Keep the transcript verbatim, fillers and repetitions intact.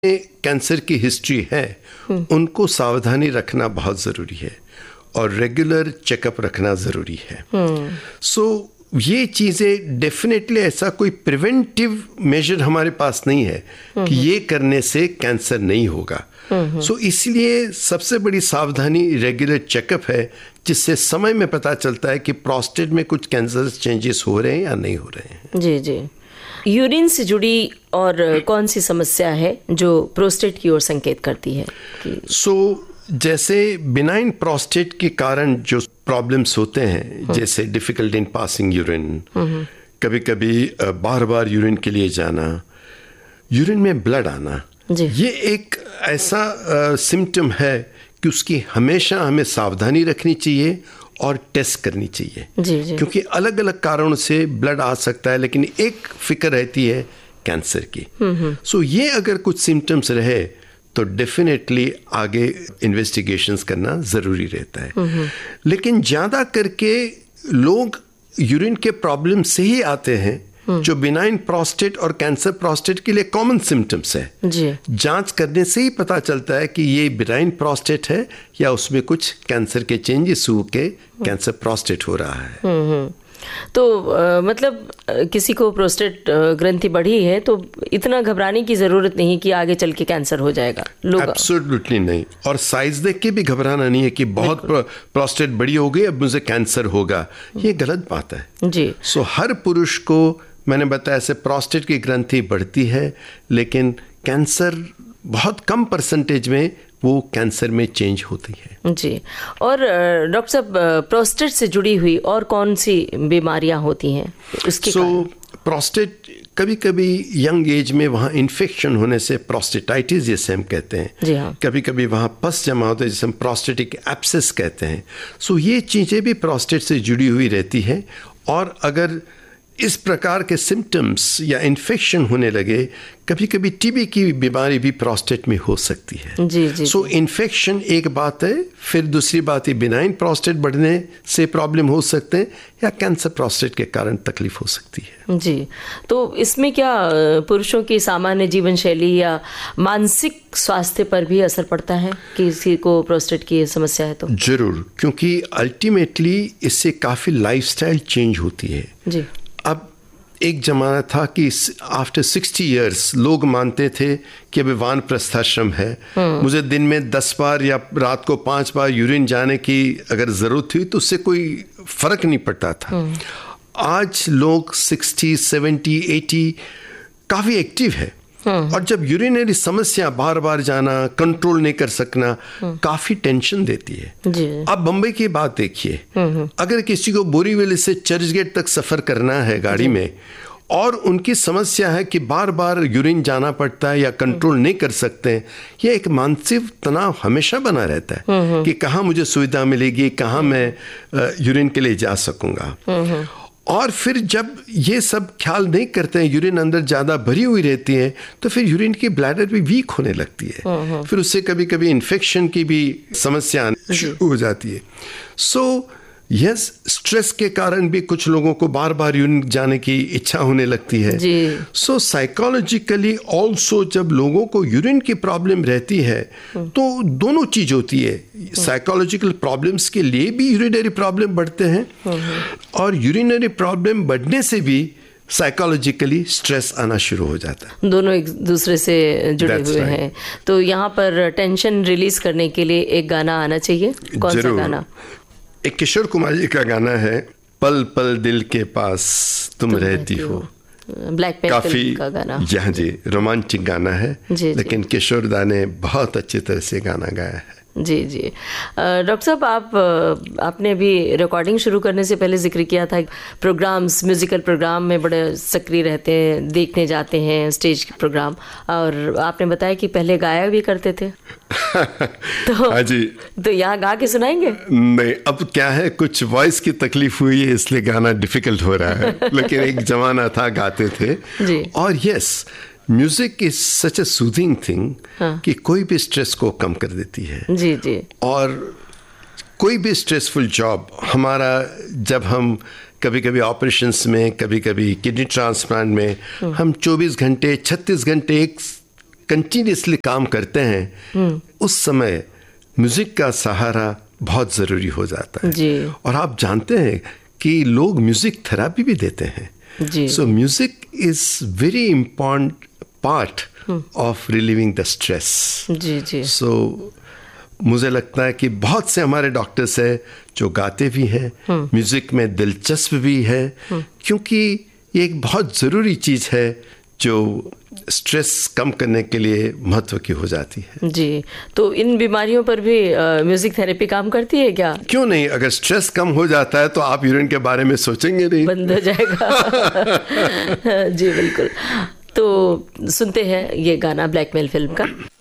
Cancer की history है उनको सावधानी रखना बहुत ज़रूरी है और रेगुलर चेकअप रखना ज़रूरी है। सो so, ये चीज़ें डेफिनेटली ऐसा कोई प्रिवेंटिव मेजर हमारे पास नहीं है कि ये करने से कैंसर नहीं होगा। सो so, इसलिए सबसे बड़ी सावधानी रेगुलर चेकअप है, जिससे समय में पता चलता है कि प्रोस्टेट में कुछ कैंसर चेंजेस हो रहे हैं या नहीं हो रहे हैं। जी जी। यूरिन से जुड़ी और कौन सी समस्या है जो प्रोस्टेट की ओर संकेत करती है? सो so, जैसे बिनाइन प्रोस्टेट के कारण जो प्रॉब्लम्स होते हैं, जैसे डिफिकल्ट इन पासिंग यूरिन, कभी कभी बार बार यूरिन के लिए जाना, यूरिन में ब्लड आना, ये एक ऐसा सिम्टम है कि उसकी हमेशा हमें सावधानी रखनी चाहिए और टेस्ट करनी चाहिए। जी जी। क्योंकि अलग अलग कारणों से ब्लड आ सकता है, लेकिन एक फिक्र रहती है कैंसर की। सो so, ये अगर कुछ सिम्टम्स रहे तो डेफिनेटली आगे इन्वेस्टिगेशंस करना ज़रूरी रहता है। लेकिन ज़्यादा करके लोग यूरिन के प्रॉब्लम से ही आते हैं जो बिनाइन प्रोस्टेट और कैंसर प्रोस्टेट के लिए कॉमन सिम्टम्स है। जी। जांच करने से ही पता चलता है कि ये बिनाइन प्रोस्टेट है या उसमें कुछ कैंसर के चेंजेस हो के कैंसर प्रोस्टेट हो रहा है। तो आ, मतलब किसी को प्रोस्टेट ग्रंथि बढ़ी है तो इतना घबराने की जरूरत नहीं कि आगे चल के कैंसर हो जाएगा। लोग एब्सोल्युटली नहीं, और साइज देख के भी घबराना नहीं है कि बहुत प्रोस्टेट बड़ी हो गई अब मुझे कैंसर होगा, ये गलत बात है। जी। सो हर पुरुष को मैंने बताया से प्रोस्टेट की ग्रंथि बढ़ती है, लेकिन कैंसर बहुत कम परसेंटेज में वो कैंसर में चेंज होती है। जी। और डॉक्टर साहब, प्रोस्टेट से जुड़ी हुई और कौन सी बीमारियां होती हैं उसके? सो प्रोस्टेट कभी कभी यंग एज में वहाँ इन्फेक्शन होने से प्रोस्टेटाइटिस जैसे हम कहते हैं। जी हाँ। कभी कभी वहाँ पस जमा होता है जिसे हम प्रोस्टेटिक एब्सेस कहते हैं। सो ये चीज़ें भी प्रोस्टेट से जुड़ी हुई रहती है, और अगर इस प्रकार के सिम्टम्स या इन्फेक्शन होने लगे, कभी कभी टीबी की बीमारी भी प्रोस्टेट में हो सकती है। जी जी। सो इन्फेक्शन एक बात है, फिर दूसरी बात है बिनाइन प्रोस्टेट बढ़ने से प्रॉब्लम हो सकते हैं या कैंसर प्रोस्टेट के कारण तकलीफ हो सकती है। जी। तो इसमें क्या पुरुषों की सामान्य जीवन शैली या मानसिक स्वास्थ्य पर भी असर पड़ता है कि किसी को प्रोस्टेट की समस्या है तो? जरूर, क्योंकि अल्टीमेटली इससे काफ़ी लाइफस्टाइल चेंज होती है। जी। अब एक जमाना था कि आफ्टर सिक्सटी इयर्स लोग मानते थे कि अभी वानप्रस्थाश्रम है, मुझे दिन में दस बार या रात को पांच बार यूरिन जाने की अगर ज़रूरत हुई तो उससे कोई फ़र्क नहीं पड़ता था। आज लोग सिक्सटी सेवेंटी एटी काफ़ी एक्टिव है, और जब यूरिनरी समस्या बार बार जाना, कंट्रोल नहीं कर सकना, काफी टेंशन देती है। अब बम्बई की बात देखिए, अगर किसी को बोरीवली से चर्चगेट तक सफर करना है गाड़ी में, और उनकी समस्या है कि बार बार यूरिन जाना पड़ता है या कंट्रोल नहीं कर सकते, ये एक मानसिक तनाव हमेशा बना रहता है कि कहाँ मुझे सुविधा मिलेगी, कहाँ मैं यूरिन के लिए जा सकूंगा। और फिर जब ये सब ख्याल नहीं करते हैं, यूरिन अंदर ज़्यादा भरी हुई रहती है, तो फिर यूरिन की ब्लैडर भी वीक होने लगती है, फिर उससे कभी कभी इन्फेक्शन की भी समस्या शुरू हो जाती है। सो यस, स्ट्रेस के कारण भी कुछ लोगों को बार बार यूरिन जाने की इच्छा होने लगती है। सो साइकोलॉजिकली ऑल्सो जब लोगों को यूरिन की प्रॉब्लम रहती है तो दोनों चीज होती है, साइकोलॉजिकल प्रॉब्लम्स के लिए भी यूरिनरी प्रॉब्लम बढ़ते हैं, और यूरिनरी प्रॉब्लम बढ़ने से भी साइकोलॉजिकली स्ट्रेस आना शुरू हो जाता है। दोनों एक दूसरे से जुड़े That's हुए right. हैं। तो यहाँ पर टेंशन रिलीज करने के लिए एक गाना आना चाहिए, कौन सा गाना? एक किशोर कुमार जी का गाना है, पल पल दिल के पास तुम, तुम रहती हो, ब्लैक काफी का गाना। जी जी, रोमांटिक गाना है, जी, लेकिन किशोर दा ने बहुत अच्छी तरह से गाना गाया है। जी जी। डॉक्टर साहब, आप आपने भी रिकॉर्डिंग शुरू करने से पहले जिक्र किया था प्रोग्राम्स, म्यूजिकल प्रोग्राम में बड़े सक्रिय रहते हैं, देखने जाते हैं स्टेज प्रोग्राम, और आपने बताया कि पहले गाया भी करते थे। तो हाँ जी। तो यहाँ गा के सुनाएंगे? नहीं, अब क्या है, कुछ वॉइस की तकलीफ हुई है इसलिए गाना डिफिकल्ट हो रहा है, लेकिन एक जमाना था गाते थे जी। और yes, music is such A soothing thing कि कोई भी स्ट्रेस को कम कर देती है। जी जी। और कोई भी स्ट्रेसफुल जॉब हमारा, जब हम कभी कभी ऑपरेशंस में, कभी कभी किडनी ट्रांसप्लांट में, हम चौबीस घंटे छत्तीस घंटे एक कंटिन्यूसली काम करते हैं, उस समय म्यूजिक का सहारा बहुत ज़रूरी हो जाता है जी। और आप जानते हैं कि लोग म्यूजिक थेरेपी भी देते हैं जी। सो music is very important part of relieving the stress. जी जी। सो मुझे लगता है कि बहुत से हमारे डॉक्टर्स हैं जो गाते भी हैं, म्यूजिक में दिलचस्प भी है, क्योंकि ये एक बहुत ज़रूरी चीज़ है जो स्ट्रेस कम करने के लिए महत्व की हो जाती है। जी, तो इन बीमारियों पर भी म्यूजिक थेरेपी काम करती है क्या? क्यों नहीं, अगर स्ट्रेस कम हो जाता है तो आप यूरिन के बारे में सोचेंगे नहीं, बंद हो जाएगा। जी बिल्कुल। तो सुनते हैं ये गाना ब्लैकमेल फिल्म का।